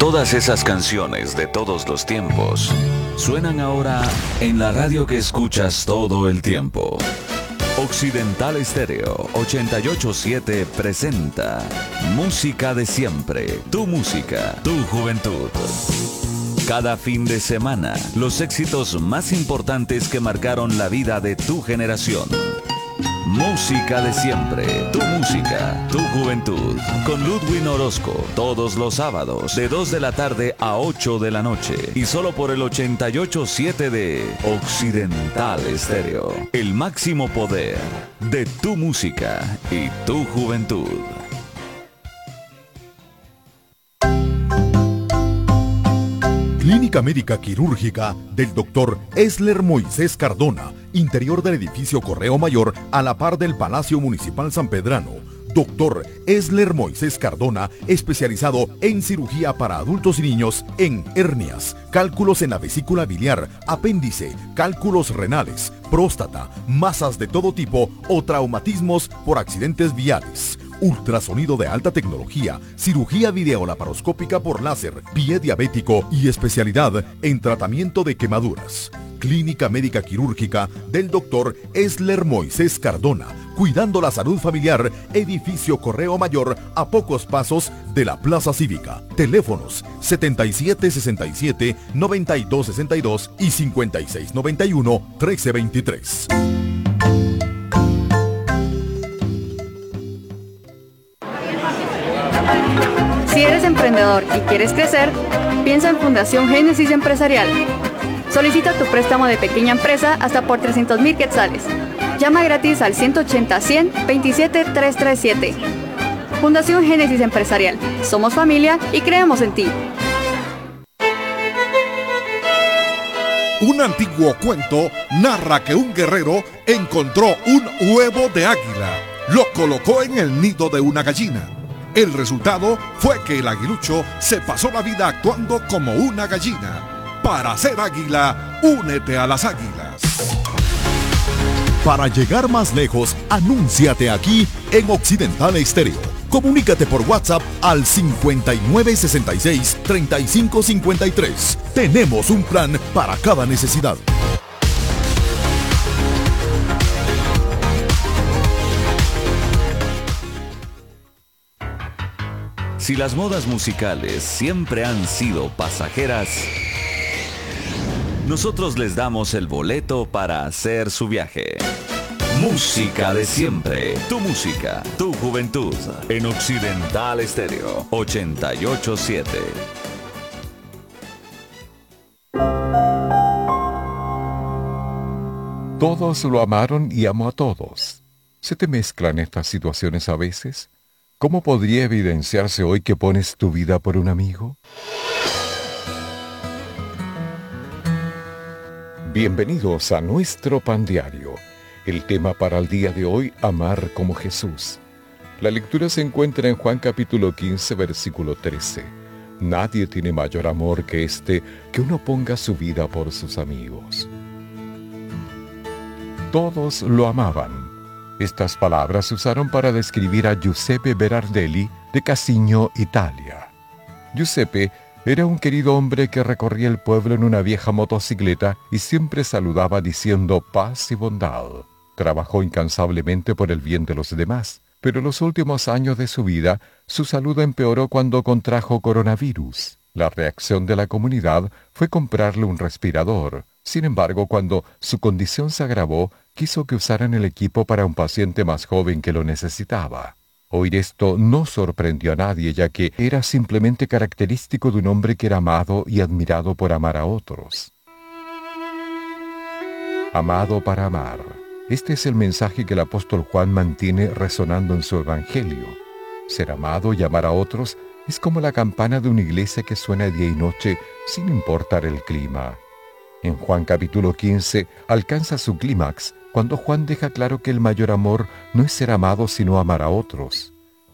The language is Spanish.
Todas esas canciones de todos los tiempos suenan ahora en la radio que escuchas todo el tiempo. Occidental Estéreo 88.7 presenta Música de Siempre, tu música, tu juventud. Cada fin de semana, los éxitos más importantes que marcaron la vida de tu generación. Música de Siempre, tu música, tu juventud. Con Ludwig Orozco, todos los sábados, de 2 de la tarde a 8 de la noche. Y solo por el 88.7 de Occidental Estéreo. El máximo poder de tu música y tu juventud. Clínica Médica Quirúrgica del Dr. Esler Moisés Cardona, interior del edificio Correo Mayor, a la par del Palacio Municipal San Pedrano. Dr. Esler Moisés Cardona, especializado en cirugía para adultos y niños en hernias, cálculos en la vesícula biliar, apéndice, cálculos renales, próstata, masas de todo tipo o traumatismos por accidentes viales. Ultrasonido de alta tecnología, cirugía videolaparoscópica por láser, pie diabético y especialidad en tratamiento de quemaduras. Clínica Médica Quirúrgica del Dr. Esler Moisés Cardona, cuidando la salud familiar, edificio Correo Mayor, a pocos pasos de la Plaza Cívica. Teléfonos 7767-9262 y 5691-1323. Si eres emprendedor y quieres crecer, piensa en Fundación Génesis Empresarial. Solicita tu préstamo de pequeña empresa hasta por 300,000 quetzales. Llama gratis al 180-100-27-337. Fundación Génesis Empresarial. Somos familia y creemos en ti. Un antiguo cuento narra que un guerrero encontró un huevo de águila. Lo colocó en el nido de una gallina. El resultado fue que el aguilucho se pasó la vida actuando como una gallina. Para ser águila, únete a las águilas. Para llegar más lejos, anúnciate aquí en Occidental Estéreo. Comunícate por WhatsApp al 5966-3553. Tenemos un plan para cada necesidad. Si las modas musicales siempre han sido pasajeras, nosotros les damos el boleto para hacer su viaje. Música de Siempre, tu música, tu juventud, en Occidental Estéreo 88.7. Todos lo amaron y amó a todos. ¿Se te mezclan estas situaciones a veces? ¿Cómo podría evidenciarse hoy que pones tu vida por un amigo? Bienvenidos a nuestro pan diario. El tema para el día de hoy, amar como Jesús. La lectura se encuentra en Juan capítulo 15, versículo 13. Nadie tiene mayor amor que este, que uno ponga su vida por sus amigos. Todos lo amaban. Estas palabras se usaron para describir a Giuseppe Berardelli de Cassino, Italia. Giuseppe era un querido hombre que recorría el pueblo en una vieja motocicleta y siempre saludaba diciendo paz y bondad. Trabajó incansablemente por el bien de los demás, pero en los últimos años de su vida, su salud empeoró cuando contrajo coronavirus. La reacción de la comunidad fue comprarle un respirador. Sin embargo, cuando su condición se agravó, quiso que usaran el equipo para un paciente más joven que lo necesitaba. Oír esto no sorprendió a nadie, ya que era simplemente característico de un hombre que era amado y admirado por amar a otros. Amado para amar. Este es el mensaje que el apóstol Juan mantiene resonando en su evangelio. Ser amado y amar a otros es como la campana de una iglesia que suena día y noche sin importar el clima. En Juan capítulo 15 alcanza su clímax cuando Juan deja claro que el mayor amor no es ser amado sino amar a otros.